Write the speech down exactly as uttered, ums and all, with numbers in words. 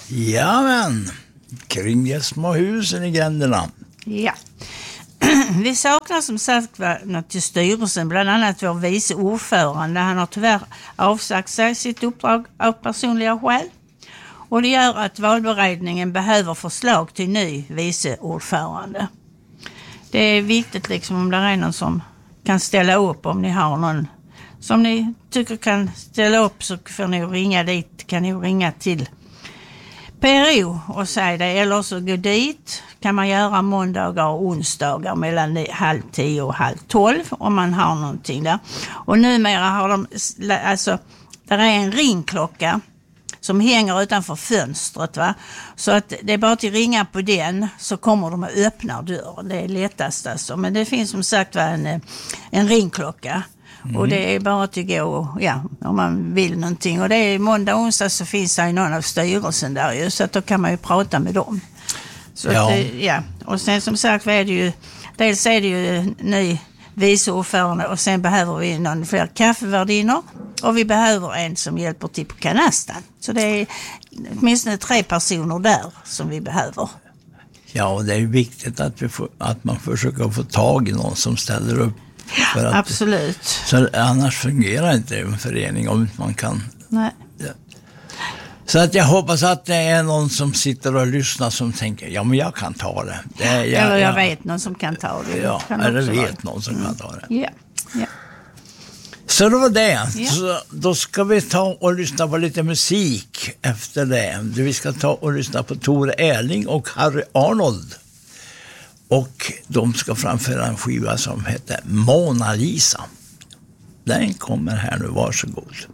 Ja, men kring de små husen i gränderna. Ja. Vi saknar som sagt något till styrelsen, bland annat vår vice ordförande. Han har tyvärr avsagt sig sitt uppdrag av personliga skäl. Och det gör att valberedningen behöver förslag till ny vice ordförande. Det är viktigt liksom om det är någon som kan ställa upp, om ni har någon som ni tycker kan ställa upp, så får ni ringa dit, kan ni ringa till P R O och säga det, eller så gå dit, kan man göra måndagar och onsdagar mellan halv tio och halv tolv om man har någonting där. Och numera har de, alltså, där är en ringklocka som hänger utanför fönstret, va? Så att det är bara att ringa på den så kommer de att öppna dörren. Det är lättast alltså. Men det finns som sagt en, en ringklocka. Mm. Och det är bara att gå, ja, om man vill någonting. Och det är måndag och onsdag så finns det någon av styrelsen där ju, så att då kan man ju prata med dem. Så ja. Att, ja. Och sen som sagt är det ju, dels är det ju ny vice ordförande och sen behöver vi någon fler kaffevärdinnor och vi behöver en som hjälper till på kanastan. Så det är åtminstone tre personer där som vi behöver. Ja, och det är viktigt att, vi får, att man försöker få tag i någon som ställer upp. Ja, att, absolut. Så annars fungerar inte en förening om man kan. Nej. Ja. Så att jag hoppas att det är någon som sitter och lyssnar som tänker, ja men jag kan ta det. det är, jag, eller jag ja. vet någon som kan ta det. Ja, kan eller vet vara. någon som mm. kan ta det. Ja, ja. Så det var det. Ja. Så då ska vi ta och lyssna på lite musik efter det. Vi ska ta och lyssna på Tore Erling och Harry Arnold. Och de ska framföra en skiva som heter Mona Lisa. Den kommer här nu, varsågod.